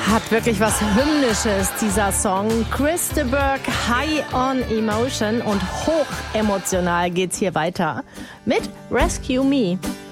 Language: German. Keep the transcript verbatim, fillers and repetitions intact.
Hat wirklich was Hymnisches, dieser Song. Chris de Burgh, High on Emotion, und hoch emotional geht's hier weiter mit Rescue Me.